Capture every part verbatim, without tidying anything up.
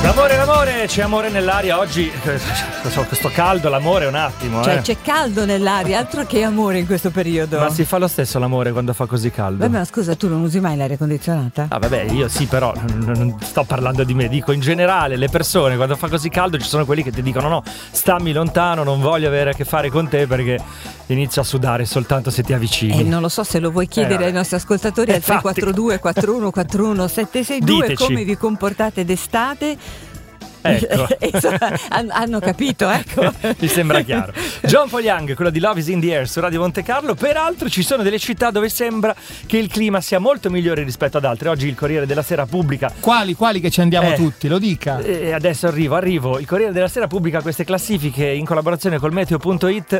L'amore, l'amore, c'è amore nell'aria oggi, questo caldo, l'amore un attimo. Cioè eh. c'è caldo nell'aria, altro che amore in questo periodo. Ma si fa lo stesso l'amore quando fa così caldo? Beh, ma scusa, tu non usi mai l'aria condizionata? Ah vabbè, io sì, però non, non sto parlando di me, dico in generale le persone quando fa così caldo ci sono quelli che ti dicono no, stammi lontano, non voglio avere a che fare con te perché inizio a sudare soltanto se ti avvicini. Eh, non lo so se lo vuoi chiedere eh, ai nostri ascoltatori al tre quattro due quattro uno quattro uno sette sei due. Diteci. Come vi comportate d'estate. Ecco. Hanno capito, ecco. Mi sembra chiaro. John Paul Young, quello di Love is in the Air su Radio Monte Carlo. Peraltro ci sono delle città dove sembra che il clima sia molto migliore rispetto ad altre. Oggi il Corriere della Sera pubblica. Quali, quali che ci andiamo eh, tutti, lo dica. E adesso arrivo, arrivo. Il Corriere della Sera pubblica queste classifiche in collaborazione col meteo punto it.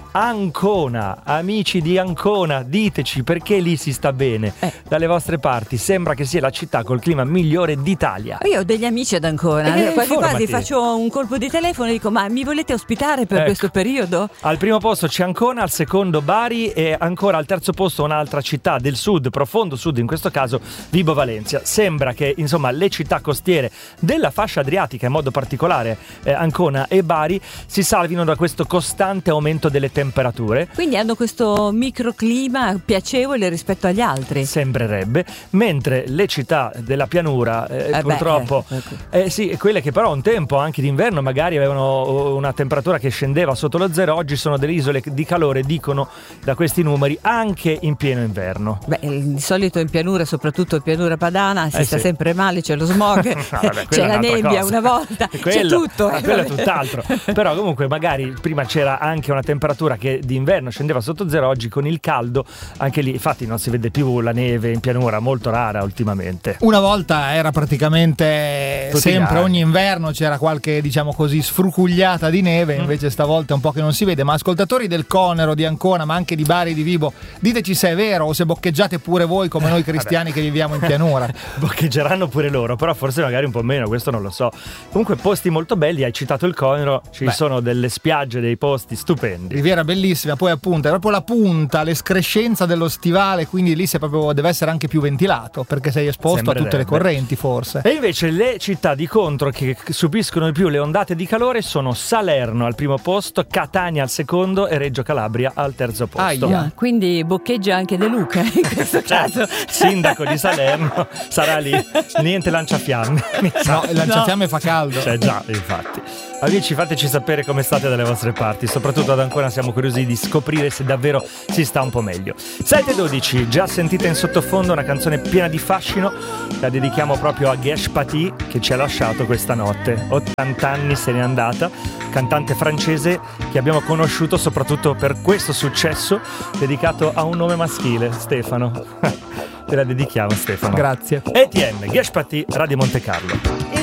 Ancona, amici di Ancona, diteci perché lì si sta bene. Eh. Dalle vostre parti sembra che sia la città col clima migliore d'Italia. Io ho degli amici ad Ancona, Eh, quasi informati. quasi faccio un colpo di telefono e dico ma mi volete ospitare per Ecco. questo periodo? Al primo posto c'è Ancona, al secondo Bari e ancora al terzo posto un'altra città del sud, profondo sud in questo caso, Vibo Valentia. Sembra che insomma le città costiere della fascia adriatica, in modo particolare eh, Ancona e Bari, si salvino da questo costante aumento delle temperature. Quindi hanno questo microclima piacevole rispetto agli altri. Sembrerebbe, mentre le città della pianura eh, Eh purtroppo beh, ecco. eh, sì, quelle che però un tempo anche d'inverno magari avevano una temperatura che scendeva sotto lo zero, oggi sono delle isole di calore, dicono da questi numeri, anche in pieno inverno. Beh, di solito in pianura, soprattutto in pianura padana, si Eh sta sì. sempre male, c'è lo smog, Ah, vabbè, c'è quella è la un'altra nebbia cosa. una volta, Quello- c'è tutto. ah, eh, quello è vabbè. tutt'altro. Però comunque magari prima c'era anche una temperatura che d'inverno scendeva sotto zero, oggi con il caldo anche lì infatti non si vede più la neve in pianura, molto rara ultimamente. Una volta era praticamente Tutti gli sempre, anni. ogni inverno c'era qualche, diciamo così, sfrucugliata di neve, Mm. invece stavolta è un po' che non si vede. Ma ascoltatori del Conero, di Ancona, ma anche di Bari, di Vibo, diteci se è vero o se boccheggiate pure voi come noi cristiani che viviamo in pianura. Boccheggeranno pure loro, però forse magari un po' meno, questo non lo so. Comunque posti molto belli, hai citato il Conero, ci Beh. sono delle spiagge, dei posti stupendi. Riviera bellissima, poi appunto è proprio la punta, l'escrescenza dello stivale, quindi lì sei proprio, deve essere anche più ventilato perché sei esposto a tutte le Sembrerebbe. correnti forse. E invece le città di contro che subiscono di più le ondate di calore sono Salerno al primo posto, Catania al secondo e Reggio Calabria al terzo posto. Aia. Ah, quindi boccheggia anche De Luca in questo caso. Sindaco di Salerno sarà lì, niente lanciafiamme. mi sa. No, il lanciafiamme fa caldo. Cioè già, infatti. Amici, fateci sapere come state dalle vostre parti, soprattutto ad Ancona siamo curiosi di scoprire se davvero si sta un po' meglio. sette e dodici, già sentite in sottofondo una canzone piena di fascino, la dedichiamo proprio a Gesh Pati che ci ha lasciato questa notte. ottanta anni se n'è andata, cantante francese che abbiamo conosciuto soprattutto per questo successo dedicato a un nome maschile, Stefano. Te la dedichiamo, Stefano. Grazie. Etienne, Gesh Pati, Radio Monte Carlo.